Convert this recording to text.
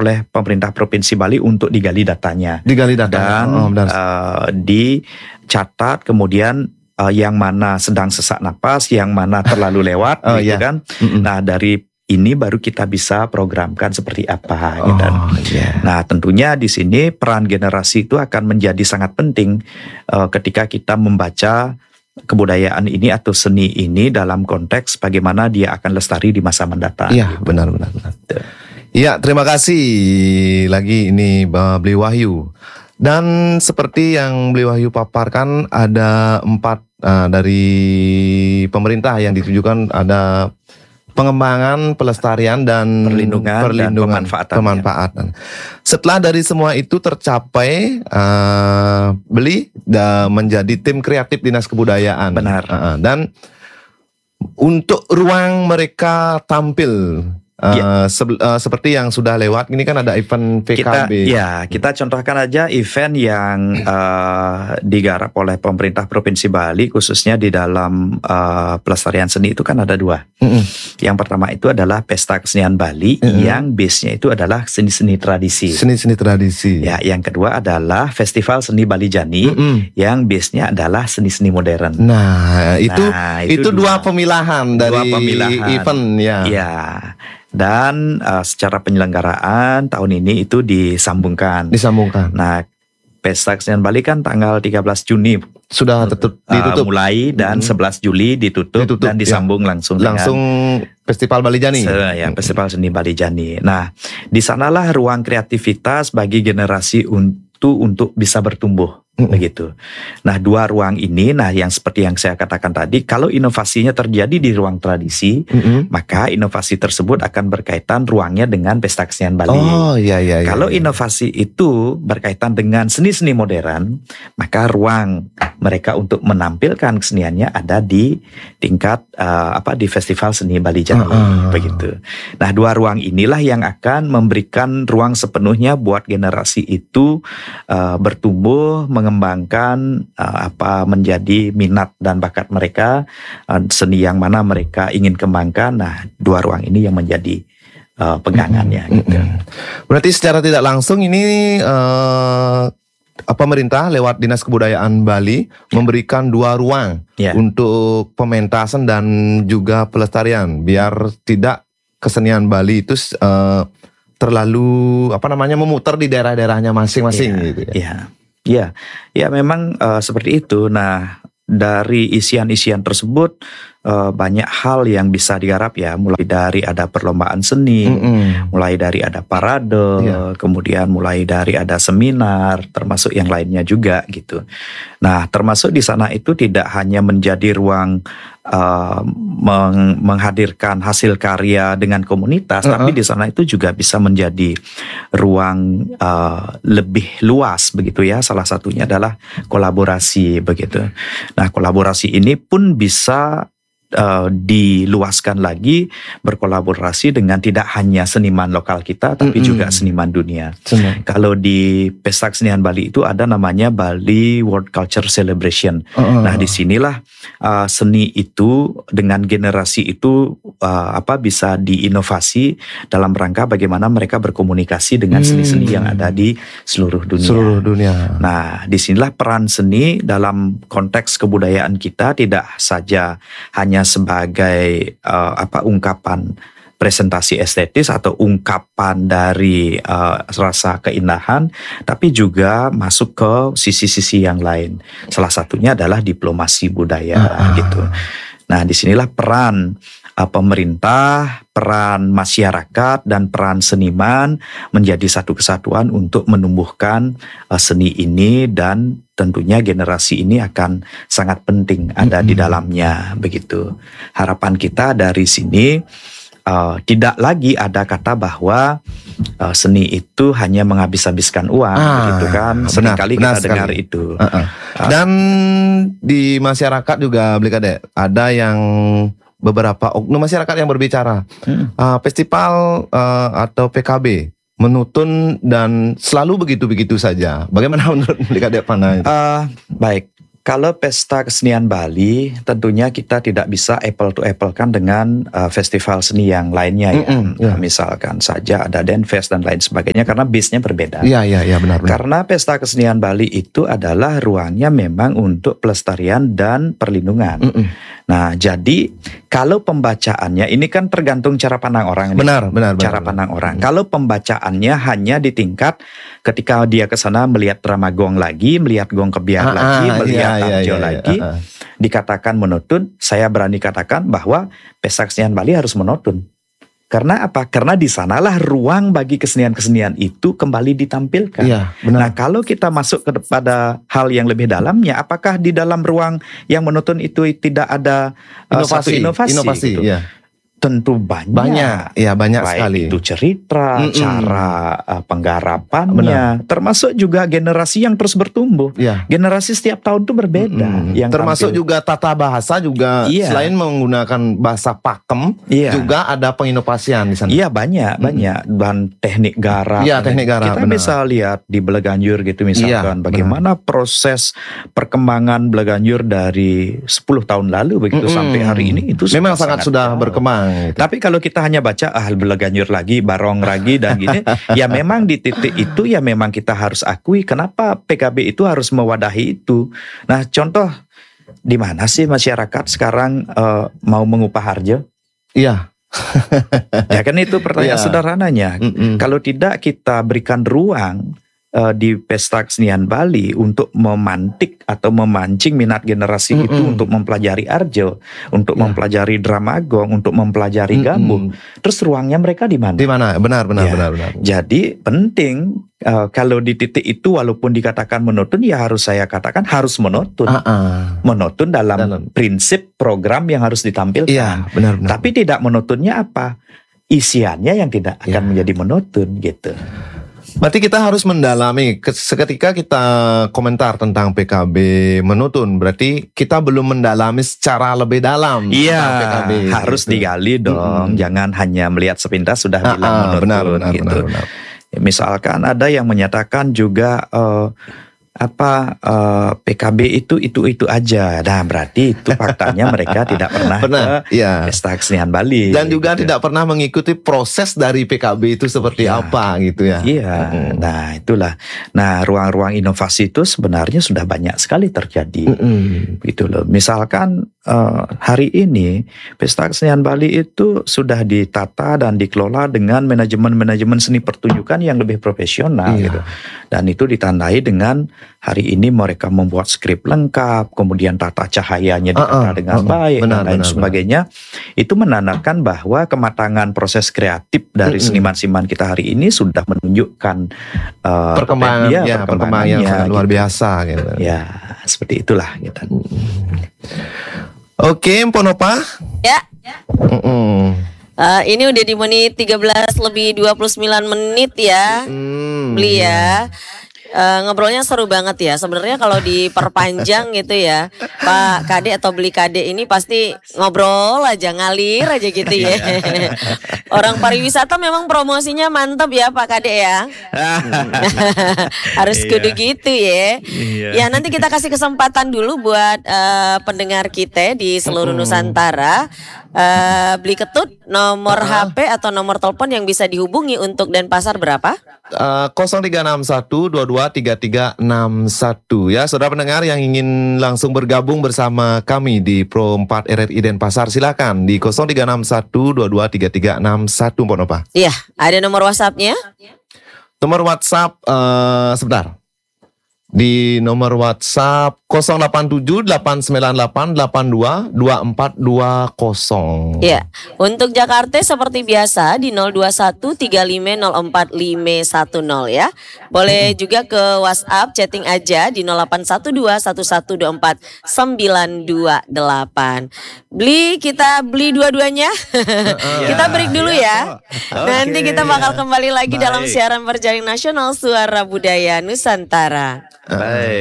oleh pemerintah Provinsi Bali untuk digali datanya. Digali data. Dan dicatat kemudian yang mana sedang sesak napas, yang mana terlalu lewat, gitu kan. Nah dari ini baru kita bisa programkan seperti apa, gitu. Nah tentunya di sini peran generasi itu akan menjadi sangat penting ketika kita membaca kebudayaan ini atau seni ini dalam konteks bagaimana dia akan lestari di masa mendatang. Iya, gitu. benar. Iya, terima kasih lagi ini Beli Wahyu. Dan seperti yang Beli Wahyu paparkan, ada 4 dari pemerintah yang ditujukan, ada pengembangan, pelestarian, dan perlindungan dan pemanfaatan. Setelah dari semua itu tercapai, Beli menjadi tim kreatif Dinas Kebudayaan. Benar. Dan untuk ruang mereka tampil, seperti yang sudah lewat, ini kan ada event PKB. Kita contohkan aja event yang digarap oleh pemerintah Provinsi Bali, khususnya di dalam pelestarian seni itu kan ada 2. Yang pertama itu adalah Pesta Kesenian Bali, yang base-nya itu adalah seni-seni tradisi. Seni-seni tradisi. Ya, yang kedua adalah Festival Seni Bali Jani, yang base-nya adalah seni-seni modern. Nah, itu 2 pemilahan dari event ya. Iya. Dan secara penyelenggaraan tahun ini itu disambungkan. Nah, Pesta Kesenian Bali kan tanggal 13 Juni sudah ditutup mulai, dan 11 Juli ditutup dan disambung langsung Festival Bali Jani. Festival Seni Bali Jani. Nah, di sanalah ruang kreativitas bagi generasi untuk bisa bertumbuh. Begitu. Nah 2 ruang ini, yang seperti yang saya katakan tadi, kalau inovasinya terjadi di ruang tradisi, maka inovasi tersebut akan berkaitan ruangnya dengan Pesta Kesenian Bali. Kalau inovasi itu berkaitan dengan seni-seni modern, maka ruang mereka untuk menampilkan keseniannya ada di tingkat di Festival Seni Bali Jani. Begitu. Nah 2 ruang inilah yang akan memberikan ruang sepenuhnya buat generasi itu bertumbuh, mengembangkan menjadi minat dan bakat mereka, seni yang mana mereka ingin kembangkan. Nah 2 ruang ini yang menjadi pegangannya. Gitu. Berarti secara tidak langsung ini pemerintah lewat Dinas Kebudayaan Bali memberikan 2 ruang untuk pementasan dan juga pelestarian, biar tidak kesenian Bali itu terlalu memutar di daerah-daerahnya masing-masing gitu ya. Ya memang seperti itu. Nah dari isian-isian tersebut banyak hal yang bisa digarap ya, mulai dari ada perlombaan seni, mulai dari ada parade, kemudian mulai dari ada seminar, termasuk yang lainnya juga gitu. Nah termasuk di sana itu tidak hanya menjadi ruang menghadirkan hasil karya dengan komunitas, tapi di sana itu juga bisa menjadi ruang lebih luas begitu ya. Salah satunya adalah kolaborasi begitu. Nah kolaborasi ini pun bisa diluaskan lagi, berkolaborasi dengan tidak hanya seniman lokal kita, tapi juga seniman dunia. Kalau di Pesta Kesenian Bali itu ada namanya Bali World Culture Celebration. Nah disinilah seni itu dengan generasi itu bisa diinovasi dalam rangka bagaimana mereka berkomunikasi dengan seni-seni yang ada di seluruh dunia. Nah disinilah peran seni dalam konteks kebudayaan kita tidak saja hanya sebagai ungkapan presentasi estetis atau ungkapan dari rasa keindahan, tapi juga masuk ke sisi-sisi yang lain. Salah satunya adalah diplomasi budaya gitu. Nah, disinilah peran pemerintah, peran masyarakat, dan peran seniman menjadi satu kesatuan untuk menumbuhkan seni ini, dan tentunya generasi ini akan sangat penting ada di dalamnya begitu. Harapan kita dari sini tidak lagi ada kata bahwa seni itu hanya menghabis-habiskan uang, begitu kan? Seringkali kita dengar itu. Dan di masyarakat juga, Blikade, ada yang beberapa oknum masyarakat yang berbicara, festival atau PKB menutun dan selalu begitu-begitu saja. Bagaimana menurut Blikade Pana? Baik. Kalau pesta kesenian Bali, tentunya kita tidak bisa apple to apple kan dengan festival seni yang lainnya ya. Misalkan saja ada Denfest dan lain sebagainya karena base-nya berbeda. Iya, benar. Karena pesta kesenian Bali itu adalah ruangnya memang untuk pelestarian dan perlindungan. Nah, jadi kalau pembacaannya ini kan tergantung cara pandang orang. Benar. Cara pandang orang. Kalau pembacaannya hanya di tingkat ketika dia ke sana melihat drama gong lagi, melihat gong kebiar lagi, melihat tarjo lagi, dikatakan monoton, saya berani katakan bahwa pesta kesenian Bali harus monoton. Karena apa? Karena di sanalah ruang bagi kesenian-kesenian itu kembali ditampilkan. Iya, benar. Nah, kalau kita masuk kepada hal yang lebih dalamnya, apakah di dalam ruang yang monoton itu tidak ada satu inovasi gitu? Iya. Tentu banyak. Ya banyak baik sekali. Itu cerita, cara penggarapannya, termasuk juga generasi yang terus bertumbuh. Ya. Generasi setiap tahun itu berbeda. Yang termasuk tampil. juga tata bahasa juga selain menggunakan bahasa pakem, juga ada penginovasian di sana. Iya banyak dan teknik garap. Iya teknik garap. Kita bisa lihat di Belaganjur gitu misalkan bagaimana proses perkembangan Belaganjur dari 10 tahun lalu begitu sampai hari ini itu memang sangat sudah berkembang. Gitu. Tapi kalau kita hanya baca Belaganjur lagi, barong lagi dan gini, ya memang di titik itu ya memang kita harus akui kenapa PKB itu harus mewadahi itu. Nah, contoh di mana sih masyarakat sekarang mau mengupah harjo? Iya. Ya kan itu pertanyaan sederhananya. Kalau tidak kita berikan ruang di pesta kesenian Bali untuk memantik atau memancing minat generasi itu untuk mempelajari arjo, untuk mempelajari drama gong, untuk mempelajari gambung. Terus ruangnya mereka di mana? Di mana? Benar. Jadi penting kalau di titik itu walaupun dikatakan monoton, ya harus saya katakan harus monoton. Monoton dalam prinsip program yang harus ditampilkan. Iya, benar. Tapi tidak monotonnya apa? Isiannya yang tidak akan menjadi monoton gitu. Berarti kita harus mendalami. Seketika kita komentar tentang PKB menutun, berarti kita belum mendalami secara lebih dalam. Iya, PKB, harus digali dong. Jangan hanya melihat sepintas sudah bilang menutun. Benar. Misalkan ada yang menyatakan juga PKB itu aja. Nah, berarti itu faktanya mereka tidak pernah ke pesta kesenian Bali. Dan juga tidak pernah mengikuti proses dari PKB itu seperti apa gitu ya. Iya. Nah, itulah. Nah, ruang-ruang inovasi itu sebenarnya sudah banyak sekali terjadi. Gitu loh. Misalkan hari ini pesta kesenian Bali itu sudah ditata dan dikelola dengan manajemen seni pertunjukan yang lebih profesional gitu. Dan itu ditandai dengan hari ini mereka membuat skrip lengkap, kemudian tata cahayanya ditata dengan baik dan lain sebagainya. Itu menandakan bahwa kematangan proses kreatif dari seniman-seniman kita hari ini sudah menunjukkan perkembangan yang sangat luar biasa gitu. Ya, seperti itulah gitu. Oke, Mponopa. Ya. Ini udah di menit 13 lebih 29 menit ya. Beli ya. Ngobrolnya seru banget ya. Sebenarnya kalau diperpanjang gitu ya, Pak Kade atau Beli Kade ini pasti ngobrol aja, ngalir aja gitu ya. Orang pariwisata memang promosinya mantap ya Pak Kade ya. Harus kudu gitu ya. Ya nanti kita kasih kesempatan dulu buat pendengar kita di seluruh Nusantara. Beli Ketut, nomor HP atau nomor telepon yang bisa dihubungi untuk Denpasar berapa? 0361223361 ya, saudara pendengar yang ingin langsung bergabung bersama kami di Pro 4 RRI Denpasar silakan di 0361223361 Mponopa. Iya, ada nomor WhatsApp-nya? Nomor WhatsApp sebentar. Di nomor WhatsApp 087898822420. Ya, untuk Jakarta seperti biasa di 02135045510 ya. Boleh juga ke WhatsApp chatting aja di 08121124928. Kita beli dua-duanya. Kita break dulu ya. Nanti kita bakal kembali lagi dalam siaran berjaring nasional Suara Budaya Nusantara. Baik.